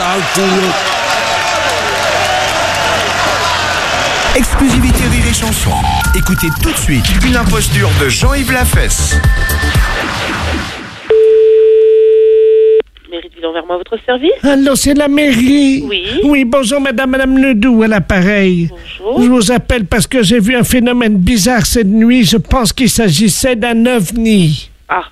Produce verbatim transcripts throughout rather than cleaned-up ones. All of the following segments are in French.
sale culo. Exclusivité Rire et Chanson. Écoutez tout de suite une imposture de Jean-Yves Lafesse. Mairie de Ville-en-Vermois, votre service? Allô, c'est la mairie. Oui. Oui, bonjour, madame, madame Ledoux, à l'appareil. Bonjour. Je vous appelle parce que j'ai vu un phénomène bizarre cette nuit. Je pense qu'il s'agissait d'un ovni. Ah.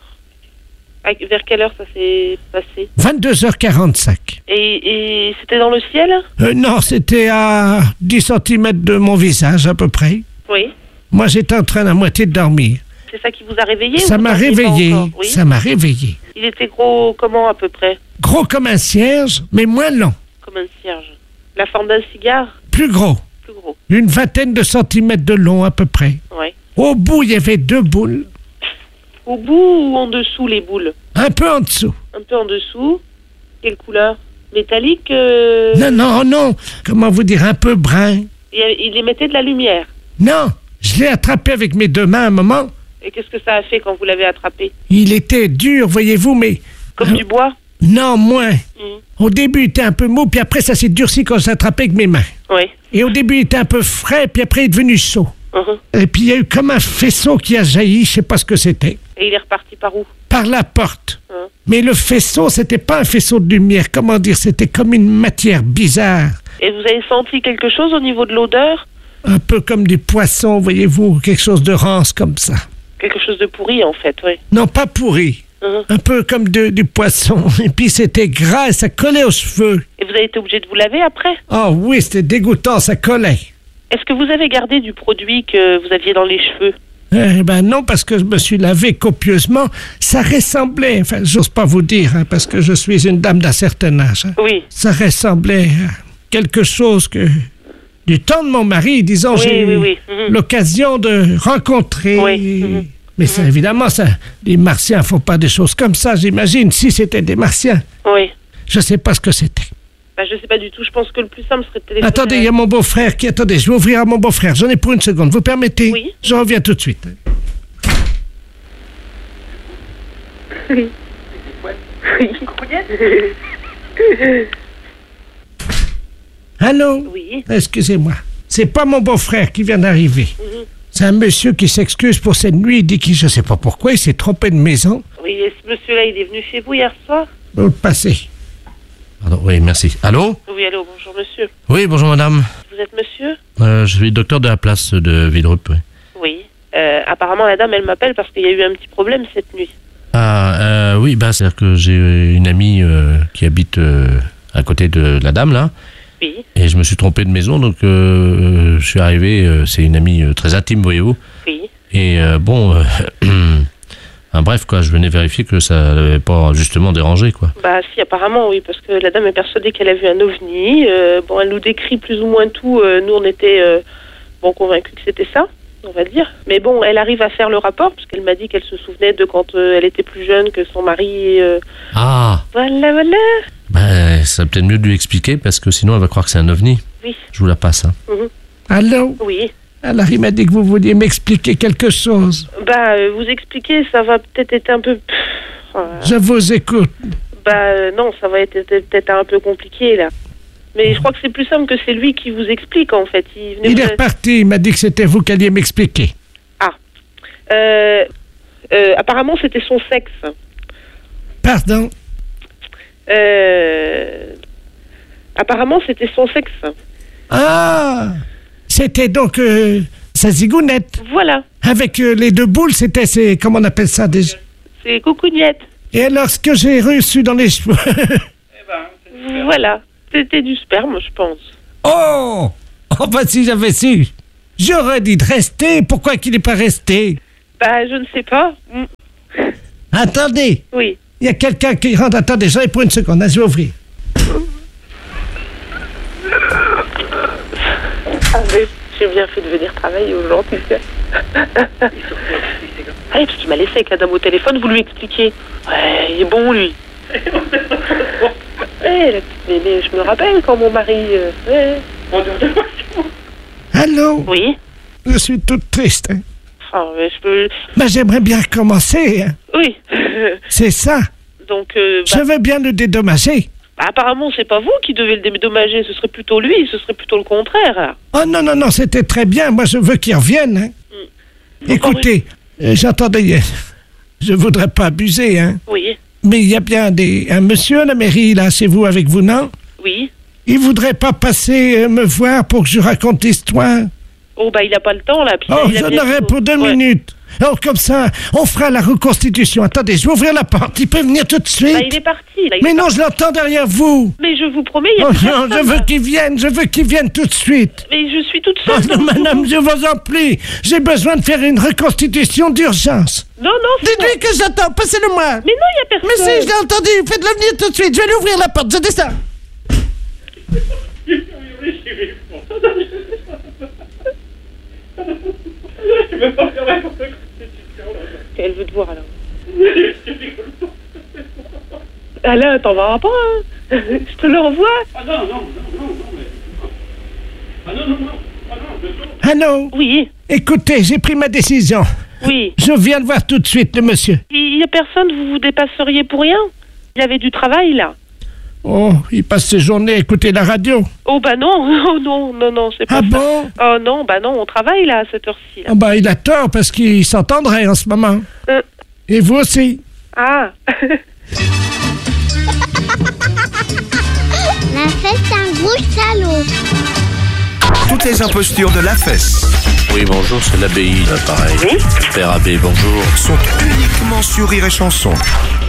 À- Vers quelle heure ça s'est passé? vingt-deux heures quarante-cinq. Et, et c'était dans le ciel? Euh, non, c'était à dix centimètres de mon visage, à peu près. Oui. Moi, j'étais en train à moitié de dormir. C'est ça qui vous a réveillé? Ça ou vous m'a saviez pas réveillé. encore? Oui. Ça m'a réveillé. Il était gros comment à peu près? Gros comme un cierge, mais moins long. Comme un cierge. La forme d'un cigare? Plus gros. Plus gros. Une vingtaine de centimètres de long, à peu près. Ouais. Au bout, il y avait deux boules. Au bout ou en dessous les boules? Un peu en dessous. Un peu en dessous. Quelle couleur? Métallique euh... Non, non, non. Comment vous dire, un peu brun. il, il émettait de la lumière. Non, je l'ai attrapé avec mes deux mains à un moment. Et qu'est-ce que ça a fait quand vous l'avez attrapé? Il était dur, voyez-vous, mais... Comme Euh, du bois? Non, moins. Mhm. Au début, il était un peu mou, puis après, ça s'est durci quand je l'ai attrapé avec mes mains. Oui. Et au début, il était un peu frais, puis après, il est devenu chaud. Mhm. Et puis, il y a eu comme un faisceau qui a jailli, je sais pas ce que c'était. Et il est reparti par où? Par la porte. Hein. Mais le faisceau, c'était pas un faisceau de lumière. Comment dire? C'était comme une matière bizarre. Et vous avez senti quelque chose au niveau de l'odeur? Un peu comme des poissons, voyez-vous, quelque chose de rance comme ça. Quelque chose de pourri en fait, oui. Non, pas pourri. Mhm. Un peu comme de- du poisson. Et puis, c'était gras et ça collait aux cheveux. Et vous avez été obligé de vous laver après? Oh oui, c'était dégoûtant, ça collait. Est-ce que vous avez gardé du produit que vous aviez dans les cheveux? Eh ben non, parce que je me suis lavé copieusement. Ça ressemblait, enfin, j'ose pas vous dire, hein, parce que je suis une dame d'un certain âge. hein. Oui. Ça ressemblait à quelque chose que... Du temps de mon mari, disons, Oui, j'ai oui, eu oui. Mhm. l'occasion de rencontrer... Oui, mhm. Mais ça, évidemment, ça, les Martiens font pas des choses comme ça, j'imagine. Si c'était des Martiens, Oui. je sais pas ce que c'était. Bah, je sais pas du tout. Je pense que le plus simple serait de téléphoner. Attendez, il y a mon beau-frère qui... Attendez, je vais ouvrir à mon beau-frère. J'en ai pour une seconde. Vous permettez? Oui. Je reviens tout de suite. Oui. Allô? Oui. Excusez-moi. C'est pas mon beau-frère qui vient d'arriver. Mhm. C'est un monsieur qui s'excuse pour cette nuit. Il dit qu'il, je sais pas pourquoi, il s'est trompé de maison. Oui, et ce monsieur-là, il est venu chez vous hier soir? Vous le passez. Pardon, oui, merci. Allô? Oui, allô, bonjour monsieur. Oui, bonjour madame. Vous êtes monsieur? Euh, je suis docteur de la place de Villerupt, oui. Oui. Euh, apparemment, la dame, elle m'appelle parce qu'il y a eu un petit problème cette nuit. Ah, euh, oui, bah, c'est-à-dire que j'ai une amie euh, qui habite euh, à côté de la dame, là, Oui. et je me suis trompé de maison, donc euh, je suis arrivé, euh, c'est une amie euh, très intime, voyez-vous, Oui. et euh, bon, euh, enfin, bref, quoi, je venais vérifier que ça n'avait pas justement dérangé, quoi. Bah si, apparemment, oui, parce que la dame est persuadée qu'elle a vu un ovni. Euh, bon, elle nous décrit plus ou moins tout. Euh, nous, on était euh, bon convaincus que c'était ça, on va dire. Mais bon, elle arrive à faire le rapport, parce qu'elle m'a dit qu'elle se souvenait de quand euh, elle était plus jeune, que son mari... euh, Ah, Voilà, voilà. ben, ça peut-être mieux de lui expliquer, parce que sinon elle va croire que c'est un ovni. Oui. Je vous la passe, hein. Mhm. Allô? Oui. Alors, il m'a dit que vous vouliez m'expliquer quelque chose. Bah, euh, vous expliquer, ça va peut-être être un peu... Pff, euh, Je vous écoute. Bah euh, non, ça va être être peut-être un peu compliqué, là. Mais je crois que c'est plus simple que c'est lui qui vous explique, en fait. Il, venait Il vous- est reparti. Il m'a dit que c'était vous qui alliez m'expliquer. Euh, euh, apparemment, c'était son sexe. Pardon? Euh, apparemment, c'était son sexe. Ah! C'était donc euh, sa zigounette. Voilà, Avec euh, les deux boules, c'était ses... Comment on appelle ça déjà? c'est coucougnette. Et alors, ce que j'ai reçu dans les cheveux... Voilà, c'était du sperme, je pense. Oh! Oh, bah si j'avais su. J'aurais dit de rester. Pourquoi qu'il n'est pas resté? Bah, je ne sais pas. Mm, Attendez. Oui. Il y a quelqu'un qui rentre. Attendez, j'en ai pour une seconde. hein, je vais ouvrir. Ah, mais j'ai bien fait de venir travailler aujourd'hui. Ah, parce qu'il m'a laissé avec la dame au téléphone, vous lui expliquez. Ouais, il est bon, lui. Ouais, la petite mémé, je me rappelle quand mon mari... euh, ouais. Allô? Oui. Je suis toute triste. hein. Ah, mais je peux... Mais j'aimerais bien recommencer. hein. Oui. C'est ça. Donc, euh, Je bah, veux bien le dédommager. Apparemment, c'est pas vous qui devez le dédommager, ce serait plutôt lui, ce serait plutôt le contraire. Oh non, non, non, c'était très bien. Moi, je veux qu'il revienne. Hein. Mm. Écoutez, euh, j'entendais... euh, je voudrais pas abuser, hein. Oui, Mais il y a bien des, un monsieur à la mairie, là, c'est vous avec vous, non? oui. Il voudrait pas passer euh, me voir pour que je raconte l'histoire? Oh, bah, il a pas le temps, là. Puis Oh, il a j'en bientôt- aurai pour deux Ouais. minutes. Oh, comme ça, on fera la reconstitution. Attendez, je vais ouvrir la porte. Il peut venir tout de suite. Bah, il est parti, là. il Mais est non, je l'entends derrière vous. Mais je vous promets, il y a Oh plus non, je personne, veux là. qu'il vienne, je veux qu'il vienne tout de suite. Mais je suis toute Oh seule. non, donc- madame, je vous en prie. J'ai besoin de faire une reconstitution d'urgence. Non, non, c'est Dites-lui que j'attends, passez-le-moi. Mais non, il y a Mais personne. si, je l'ai entendu, faites-le venir tout de suite. Je vais lui ouvrir la porte, je descends. Elle veut te voir, alors. Alain, t'en vas pas, hein. Je te l'envoie. Ah non, non, non, non, non, mais... Ah non, non, non, ah non, je sors. Allô? Oui, Écoutez, j'ai pris ma décision. oui. Je viens de voir tout de suite le monsieur. Il y a personne, vous vous dépasseriez pour rien. Il y avait du travail, là. Oh, il passe ses journées à écouter la radio. Oh, bah non, oh non, non, non, c'est pas Ah ça. bon? Oh non, bah non, on travaille, là, à cette heure-ci, là. Ah bah, il a tort parce qu'il s'entendrait en ce moment. Euh. Et vous aussi. Ah. La fête d'un gros salaud. Toutes les impostures de la fesse Oui, bonjour, c'est l'abbaye, là, pareil. Oui. Père Abbé, bonjour. sont uniquement sur Rire et Chanson.